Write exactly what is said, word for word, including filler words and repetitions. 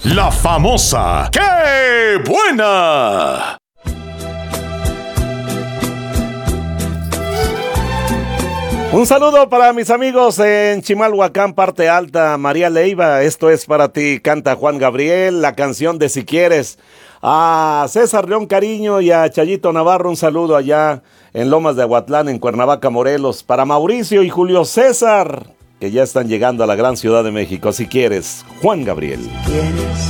la famosa ¡Qué buena! Un saludo para mis amigos en Chimalhuacán, parte alta, María Leiva, esto es para ti, canta Juan Gabriel, la canción de Si Quieres. A César León Cariño y a Chayito Navarro, un saludo allá en Lomas de Aguatlán, en Cuernavaca, Morelos. Para Mauricio y Julio César, que ya están llegando a la gran Ciudad de México. Si Quieres, Juan Gabriel. Si quieres